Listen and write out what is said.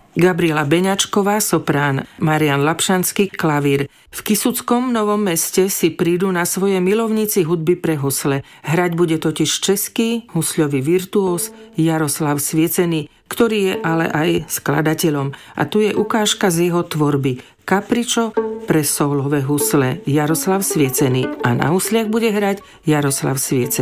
Gabriela Beňačková, soprán, Marian Lapšanský, klavír. V Kisuckom Novom Meste si prídu na svoje milovníci hudby pre husle. Hrať bude totiž český husľový virtuós Jaroslav Sviecený, ktorý je ale aj skladateľom. A tu je ukážka z jeho tvorby. Kapričo pre soulové husle Jaroslav Sviecený a na husliach bude hrať Jaroslav Sviecený.